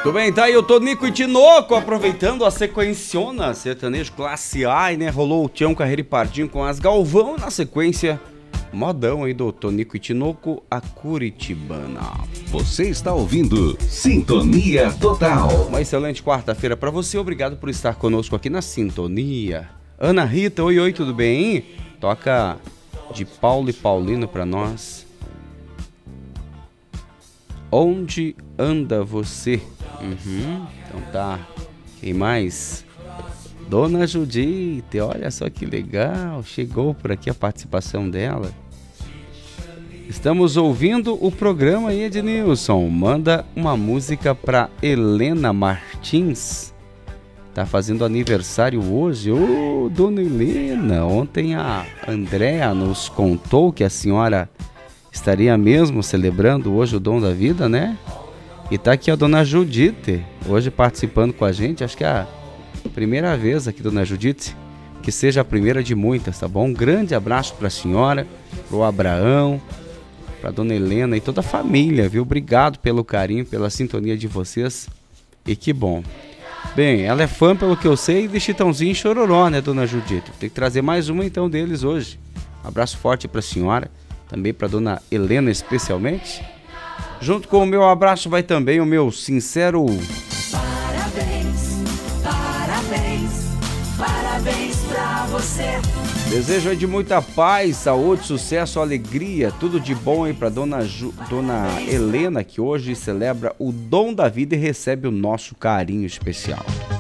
Tudo bem, tá aí o Tonico e Tinoco aproveitando a sequenciona sertanejo classe A, né? Rolou o Tião Carreira e Pardinho com as Galvão, na sequência modão aí do Tonico e Tinoco, a Curitibana. Você está ouvindo Sintonia Total. Uma excelente quarta-feira para você, obrigado por estar conosco aqui na Sintonia. Ana Rita, oi, tudo bem? Toca de Paulo e Paulino para nós. Onde anda você? Então tá. Quem mais? Dona Judite, olha só que legal. Chegou por aqui a participação dela. Estamos ouvindo o programa aí, Ednilson. Manda uma música pra Helena Martins. Tá fazendo aniversário hoje. Ô, Dona Helena, ontem a Andréa nos contou que a senhora estaria mesmo celebrando hoje o dom da vida, né? E tá aqui a Dona Judite, hoje participando com a gente. Acho que é a primeira vez aqui, Dona Judite. Que seja a primeira de muitas, tá bom? Um grande abraço pra senhora, pro Abraão, pra Dona Helena e toda a família, viu? Obrigado pelo carinho, pela sintonia de vocês. E que bom. Bem, ela é fã, pelo que eu sei, de Chitãozinho e Chororó, né, Dona Judite? Tem que trazer mais uma, então, deles hoje. Um abraço forte pra senhora, também pra Dona Helena especialmente. Junto com o meu abraço vai também o meu sincero... Parabéns, parabéns, parabéns pra você. Desejo aí de muita paz, saúde, sucesso, alegria, tudo de bom aí pra Dona Helena, que hoje celebra o dom da vida e recebe o nosso carinho especial.